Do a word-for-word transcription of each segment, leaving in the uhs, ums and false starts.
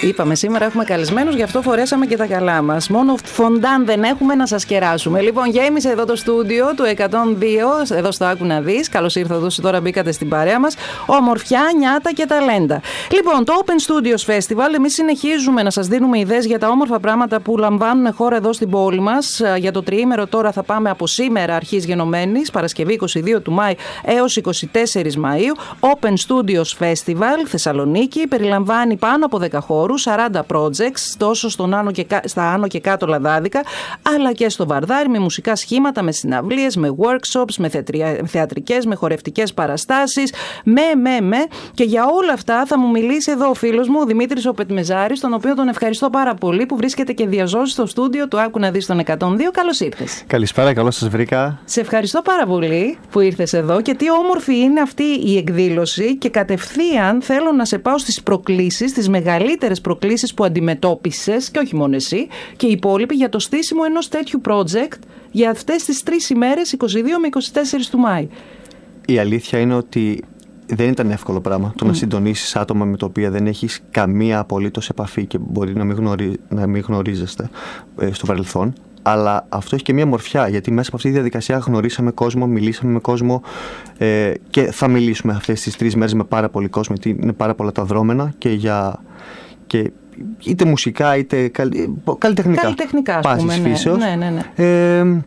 Είπαμε σήμερα έχουμε καλεσμένους, γι' αυτό φορέσαμε και τα καλά μας. Μόνο φοντάν δεν έχουμε να σας κεράσουμε. Λοιπόν, γέμισε εδώ το στούντιο του εκατόν δύο, εδώ στο Άκου να δεις. Καλώς ήρθατε όσοι τώρα μπήκατε στην παρέα μας. Ομορφιά, νιάτα και ταλέντα. Λοιπόν, το Open Studios Festival, εμείς συνεχίζουμε να σας δίνουμε ιδέες για τα όμορφα πράγματα που λαμβάνουν χώρα εδώ στην πόλη μας. Για το τριήμερο τώρα θα πάμε από σήμερα, αρχής γενομένης, Παρασκευή είκοσι δύο του Μάη έως είκοσι τέσσερις Μαΐου. Open Studios Festival, Θεσσαλονίκη, περιλαμβάνει πάνω από δέκα χώρους, σαράντα projects, τόσο στον άνω και, στα άνω και κάτω λαδάδικα, αλλά και στο Βαρδάρι, με μουσικά σχήματα, με συναυλίες, με workshops, με θεατρικές, με χορευτικές παραστάσεις, με, με, με. Και για όλα αυτά θα μου μιλήσει εδώ ο φίλος μου, ο Δημήτρης ο Πετμεζάρης, τον οποίο τον ευχαριστώ πάρα πολύ που βρίσκεται και διαζώσει στο στούντιο του Άκου να δεις τον εκατόν δύο. Καλώς ήρθες. Καλησπέρα, καλώς σας βρήκα. Σε ευχαριστώ πάρα πολύ που ήρθες εδώ και τι όμορφη είναι αυτή η εκδήλωση και κατευθείαν θέλω να σε πάω στις προκλήσεις, τις μεγαλύτερες προκλήσεις που αντιμετώπισες και όχι μόνο εσύ και οι υπόλοιποι για το στήσιμο ενός τέτοιου project για αυτές τις τρεις ημέρες, είκοσι δύο με είκοσι τέσσερα του Μάη. Η αλήθεια είναι ότι δεν ήταν εύκολο πράγμα το mm. να συντονίσεις άτομα με τα οποία δεν έχεις καμία απολύτως επαφή και μπορεί να μην, γνωρί, να μην γνωρίζεστε ε, στο παρελθόν. Αλλά αυτό έχει και μια μορφιά, γιατί μέσα από αυτή τη διαδικασία γνωρίσαμε κόσμο, μιλήσαμε με κόσμο ε, και θα μιλήσουμε αυτές τις τρεις μέρες με πάρα πολύ κόσμο, γιατί είναι πάρα πολλά τα δρόμενα και για... Και είτε μουσικά είτε καλλιτεχνικά. Καλλιτεχνικά, ας πούμε, ναι. Φύσεως. Ναι, ναι, ναι. Ε,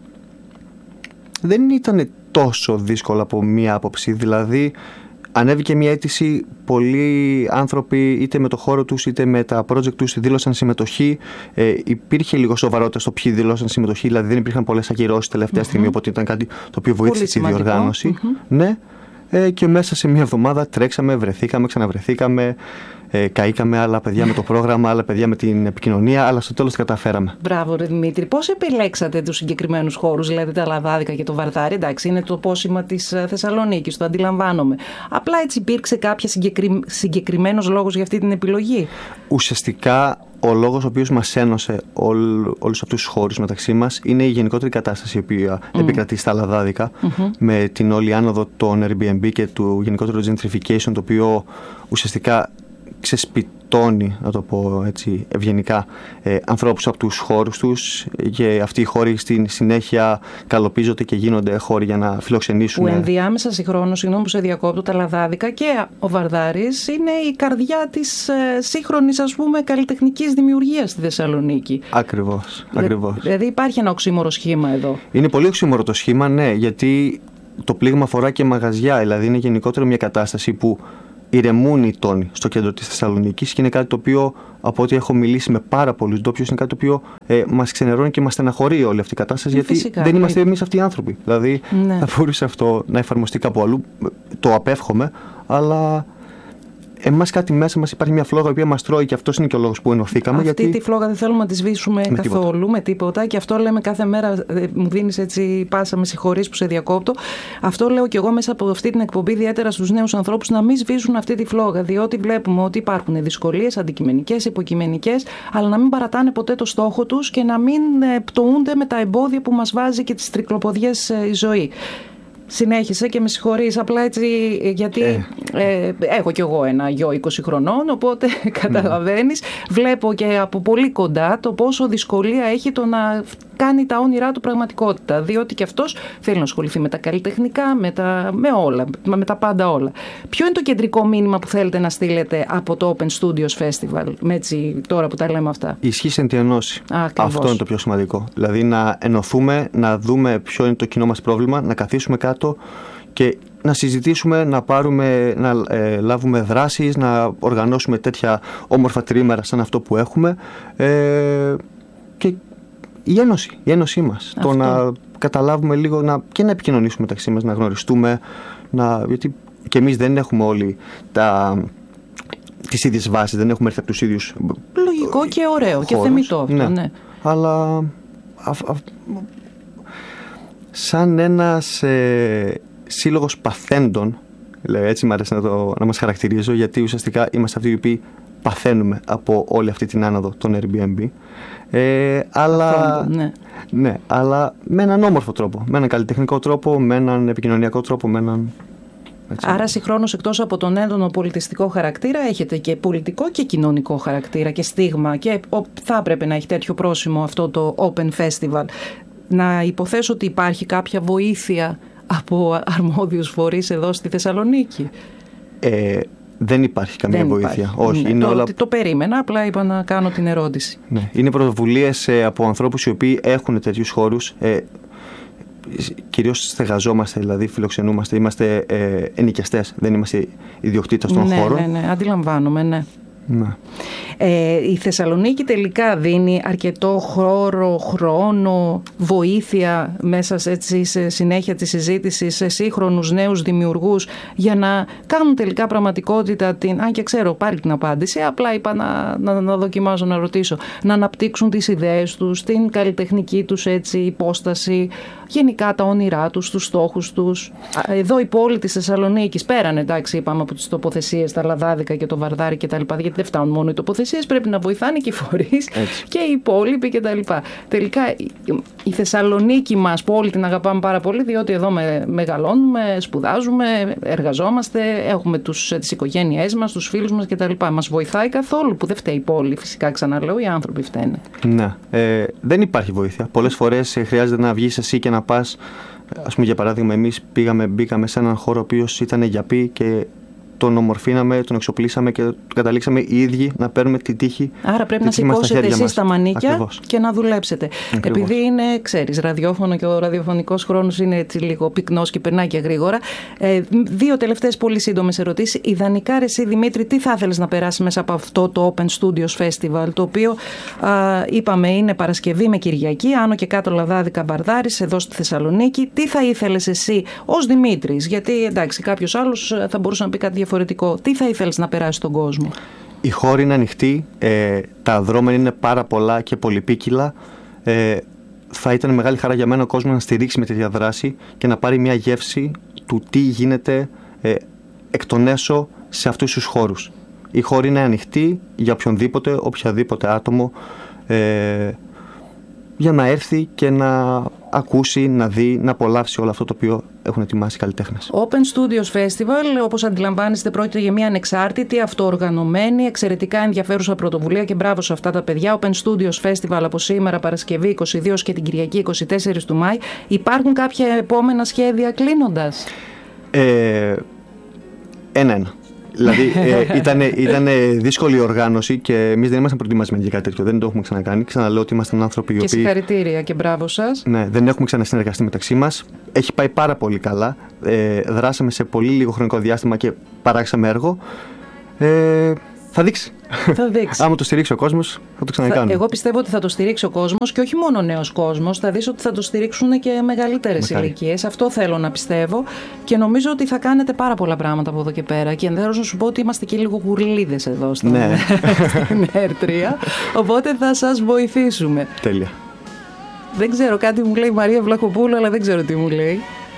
δεν ήταν τόσο δύσκολο από μία άποψη. Δηλαδή, ανέβηκε μια αίτηση, πολλοί άνθρωποι είτε με το χώρο τους είτε με τα project τους δήλωσαν συμμετοχή. Ε, υπήρχε λίγο σοβαρότητα στο ποιοι δήλωσαν συμμετοχή, δηλαδή δεν υπήρχαν πολλές ακυρώσεις τελευταία mm-hmm. στιγμή, οπότε ήταν κάτι το οποίο βοήθησε τη διοργάνωση. Mm-hmm. Ναι. Ε, και μέσα σε μια εβδομάδα τρέξαμε, βρεθήκαμε, ξαναβρεθήκαμε. Ε, καήκαμε άλλα παιδιά με το πρόγραμμα, άλλα παιδιά με την επικοινωνία, αλλά στο τέλος τα καταφέραμε. Μπράβο, ρε Δημήτρη. Πώς επιλέξατε τους συγκεκριμένους χώρους, δηλαδή τα Λαδάδικα και το Βαρδάρι? Εντάξει, είναι το πόσημα της Θεσσαλονίκης, το αντιλαμβάνομαι. Απλά έτσι υπήρξε κάποια συγκεκρι... συγκεκριμένος λόγος για αυτή την επιλογή? Ουσιαστικά, ο λόγος ο οποίος μας ένωσε όλ, όλους αυτούς τους χώρους μεταξύ μας είναι η γενικότερη κατάσταση η οποία mm. επικρατεί στα Λαδάδικα, mm-hmm. με την όλη άνοδο των Airbnb και του γενικότερου gentrification, το οποίο ουσιαστικά ξεσπιτώνει, να το πω έτσι ευγενικά, ε, ανθρώπους από τους χώρους τους, και αυτοί οι χώροι στην συνέχεια καλοπίζονται και γίνονται χώροι για να φιλοξενήσουν. Που ενδιάμεσα συγχρόνως, συγγνώμη που σε διακόπτω, τα Λαδάδικα και ο Βαρδάρης είναι η καρδιά της ε, σύγχρονης, ας πούμε, καλλιτεχνικής δημιουργίας στη Θεσσαλονίκη. Ακριβώς, ακριβώς. Δηλαδή υπάρχει ένα οξύμορο σχήμα εδώ. Είναι πολύ οξύμορο το σχήμα, ναι, γιατί το πλήγμα αφορά και μαγαζιά, δηλαδή είναι γενικότερα μια κατάσταση που ηρεμούν οι τόνοι στο κέντρο της Θεσσαλονίκης και είναι κάτι το οποίο, από ό,τι έχω μιλήσει με πάρα πολλούς ντόπιους, είναι κάτι το οποίο ε, μας ξενερώνει και μας στεναχωρεί όλη αυτή η κατάσταση, γιατί φυσικά, δεν είμαστε εμείς αυτοί οι άνθρωποι. Δηλαδή ναι. θα μπορούσε αυτό να εφαρμοστεί κάπου αλλού, το απέφχομαι, αλλά εμάς κάτι μέσα μας υπάρχει μια φλόγα η οποία μας τρώει και αυτός είναι και ο λόγος που ενωθήκαμε. Αυτή γιατί... τη φλόγα δεν θέλουμε να τη σβήσουμε με καθόλου, τίποτα. με τίποτα. Και αυτό λέμε κάθε μέρα. Μου δίνεις έτσι πάσα, με συγχωρείς που σε διακόπτω. Αυτό λέω και εγώ μέσα από αυτή την εκπομπή, ιδιαίτερα στους νέους ανθρώπους, να μην σβήσουν αυτή τη φλόγα. Διότι βλέπουμε ότι υπάρχουν δυσκολίες αντικειμενικές, υποκειμενικές, αλλά να μην παρατάνε ποτέ το στόχο τους και να μην πτωούνται με τα εμπόδια που μας βάζει και τις τρικλοποδιές η ζωή. Συνέχισε και με συγχωρείς, απλά έτσι, γιατί ε. Ε, έχω κι εγώ ένα γιο είκοσι χρονών, οπότε καταλαβαίνεις, βλέπω και από πολύ κοντά το πόσο δυσκολία έχει το να κάνει τα όνειρά του πραγματικότητα, διότι και αυτός θέλει να ασχοληθεί με τα καλλιτεχνικά, με, τα, με όλα, με τα πάντα όλα. Ποιο είναι το κεντρικό μήνυμα που θέλετε να στείλετε από το Open Studios Festival, με έτσι, τώρα που τα λέμε αυτά? Η ισχύς εν τη ενώση. Αυτό είναι το πιο σημαντικό. Δηλαδή να ενωθούμε, να δούμε ποιο είναι το κοινό μας πρόβλημα, να καθίσουμε κάτω και να συζητήσουμε, να, πάρουμε, να ε, λάβουμε δράσεις, να οργανώσουμε τέτοια όμορφα τρίμερα σαν αυτό που έχουμε, ε, και η ένωση, η ένωσή μας. Αυτό. Το να καταλάβουμε λίγο να, και να επικοινωνήσουμε μεταξύ μας, να γνωριστούμε, να, γιατί και εμείς δεν έχουμε όλοι τα, τις ίδιες βάσεις, δεν έχουμε έρθει από τους ίδιους. Λογικό και ωραίο χώρους, και θεμιτό αυτό, ναι. ναι. Αλλά α, α, σαν ένας ε, σύλλογος παθέντων, έτσι μου αρέσει να, το, να μας χαρακτηρίζω, γιατί ουσιαστικά είμαστε αυτοί οι οποίοι παθαίνουμε από όλη αυτή την άνοδο των Airbnb. Ε, αλλά, ναι. ναι, αλλά με έναν όμορφο τρόπο, με έναν καλλιτεχνικό τρόπο, με έναν επικοινωνιακό τρόπο, με έναν... Έτσι. Άρα συγχρόνως εκτός από τον έντονο πολιτιστικό χαρακτήρα έχετε και πολιτικό και κοινωνικό χαρακτήρα και στίγμα και θα έπρεπε να έχει τέτοιο πρόσημο αυτό το Open Festival. Να υποθέσω ότι υπάρχει κάποια βοήθεια από αρμόδιους φορείς εδώ στη Θεσσαλονίκη. Ε, δεν υπάρχει καμία δεν βοήθεια. Υπάρχει. Όχι, ναι, είναι το, όλα... το περίμενα, απλά είπα να κάνω την ερώτηση. Ναι, είναι πρωτοβουλίες ε, από ανθρώπους οι οποίοι έχουν τέτοιους χώρους. Ε, κυρίως στεγαζόμαστε, δηλαδή φιλοξενούμαστε, είμαστε ε, ενοικιαστές, δεν είμαστε ιδιοκτήτες των ναι, χώρων. Ναι, ναι, αντιλαμβάνομαι, ναι. Ναι. Ε, η Θεσσαλονίκη τελικά δίνει αρκετό χώρο, χρόνο, βοήθεια μέσα σε, έτσι, σε συνέχεια της συζήτησης σε σύγχρονους νέους δημιουργούς για να κάνουν τελικά πραγματικότητα την, αν και ξέρω πάλι την απάντηση, απλά είπα να, να, να δοκιμάζω να ρωτήσω, να αναπτύξουν τις ιδέες τους, την καλλιτεχνική τους έτσι, υπόσταση, γενικά τα όνειρά τους, τους στόχους τους. Εδώ η πόλη της Θεσσαλονίκης, πέραν εντάξει είπαμε από τις τοποθεσίες, τα Λαδάδικα και το Βαρδάρι κτλ. Γιατί δεν φτάνουν μόνο οι τοποθεσίες, πρέπει να βοηθάνε και οι φορείς και οι υπόλοιποι κτλ. Τελικά η Θεσσαλονίκη μας, πόλη την αγαπάμε πάρα πολύ, διότι εδώ με, μεγαλώνουμε, σπουδάζουμε, εργαζόμαστε, έχουμε τους, τις οικογένειές μας, τους φίλους μας κτλ. Μας βοηθάει καθόλου, που δεν φταίει η πόλη, φυσικά ξαναλέω, οι άνθρωποι φταίνε. Ναι, ε, δεν υπάρχει βοήθεια. Πολλές φορές ε, χρειάζεται να βγεις εσύ και να πας. Ας πούμε, για παράδειγμα, εμείς πήγαμε, μπήκαμε σε έναν χώρο ο οποίος ήταν γιαπί και τον ομορφήναμε, τον εξοπλίσαμε και καταλήξαμε οι ίδιοι να παίρνουμε την τύχη. Άρα πρέπει να σηκώσετε εσείς τα μανίκια. Ακριβώς. Και να δουλέψετε. Ακριβώς. Επειδή είναι, ξέρεις, ραδιόφωνο και ο ραδιοφωνικός χρόνος είναι έτσι λίγο πυκνός και περνάει και γρήγορα. Ε, δύο τελευταίες πολύ σύντομες ερωτήσεις. Ιδανικά, ρε εσύ Δημήτρη, τι θα ήθελες να περάσει μέσα από αυτό το Open Studios Festival, το οποίο α, είπαμε είναι Παρασκευή με Κυριακή, άνω και κάτω Λαδάδικα Βαρδάρης, εδώ στη Θεσσαλονίκη. Τι θα ήθελες εσύ ως Δημήτρης, γιατί εντάξει, κάποιος άλλος θα μπορούσε να πει κάτι διαφορετικό. Τι θα ήθελες να περάσει στον κόσμο? Η χώρη είναι ανοιχτή, ε, τα δρόμενα είναι πάρα πολλά και πολυπίκυλα. Ε, θα ήταν μεγάλη χαρά για μένα ο κόσμος να στηρίξει με τέτοια δράση και να πάρει μια γεύση του τι γίνεται ε, εκ των έσω σε αυτούς τους χώρους. Η χώρη είναι ανοιχτή για οποιονδήποτε, οποιαδήποτε άτομο, ε, για να έρθει και να ακούσει, να δει, να απολαύσει όλο αυτό το οποίο έχουν ετοιμάσει οι καλλιτέχνες. Open Studios Festival, όπως αντιλαμβάνεστε, πρόκειται για μια ανεξάρτητη, αυτοοργανωμένη, εξαιρετικά ενδιαφέρουσα πρωτοβουλία και μπράβο σε αυτά τα παιδιά. Open Studios Festival από σήμερα Παρασκευή είκοσι δύο και την Κυριακή είκοσι τέσσερις του Μάη. Υπάρχουν κάποια επόμενα σχέδια κλείνοντας? Ε, ένα-ένα. Δηλαδή ε, ήταν, ήταν δύσκολη η οργάνωση και εμείς δεν ήμασταν προετοιμασμένοι για κάτι τέτοιο. Δεν το έχουμε ξανακάνει. Ξαναλέω ότι ήμασταν άνθρωποι οι οποίοι. Και συγχαρητήρια και μπράβο σας. Ναι, δεν έχουμε ξανασυνεργαστεί μεταξύ μας. Έχει πάει πάρα πολύ καλά. Ε, δράσαμε σε πολύ λίγο χρονικό διάστημα και παράξαμε έργο. Ε, θα δείξει. Θα δείξει. Άμα το στηρίξει ο κόσμος, θα το ξανακάνουμε. Εγώ πιστεύω ότι θα το στηρίξει ο κόσμος και όχι μόνο ο νέος κόσμος. Θα δεις ότι θα το στηρίξουν και μεγαλύτερες ηλικίες. Αυτό θέλω να πιστεύω και νομίζω ότι θα κάνετε πάρα πολλά πράγματα από εδώ και πέρα. Και ενδέχομαι να σου πω ότι είμαστε και λίγο γουρλίδες εδώ στην ναι. Έρτρια. Οπότε θα σας βοηθήσουμε. Τέλεια. Δεν ξέρω, κάτι μου λέει η Μαρία Βλαχοπούλου, αλλά δεν ξέρω τι μου λέει.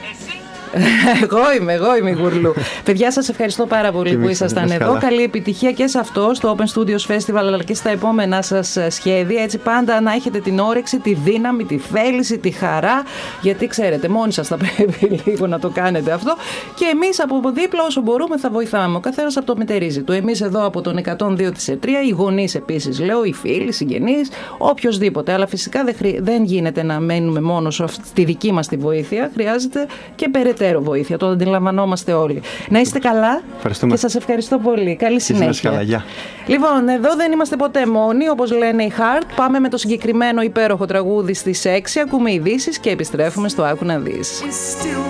Εγώ είμαι, εγώ είμαι η Γουρλού. Παιδιά, σας ευχαριστώ πάρα πολύ και που ήσασταν εδώ. Καλά. Καλή επιτυχία και σε αυτό, στο Open Studios Festival, αλλά και στα επόμενά σας σχέδια. Έτσι, πάντα να έχετε την όρεξη, τη δύναμη, τη θέληση, τη χαρά. Γιατί ξέρετε, μόνοι σας θα πρέπει λίγο να το κάνετε αυτό. Και εμείς από δίπλα, όσο μπορούμε, θα βοηθάμε. Ο καθένας από το μετερίζει του. Εμείς εδώ από τον εκατόν δύο της Ερτρία, οι γονείς επίσης, λέω, οι φίλοι, οι συγγενείς, οποιοδήποτε. Αλλά φυσικά δεν, χρει... δεν γίνεται να μένουμε μόνο στη δική μας τη βοήθεια. Χρειάζεται και περαιτέρω βοήθεια. Το αντιλαμβανόμαστε όλοι. Να είστε καλά και σας ευχαριστώ πολύ. Καλή συνέχεια. Καλά, γεια. Λοιπόν, εδώ δεν είμαστε ποτέ μόνοι, όπως λένε οι Heart. Πάμε με το συγκεκριμένο υπέροχο τραγούδι στις έξι, ακούμε ειδήσεις και επιστρέφουμε στο Άκου να δεις.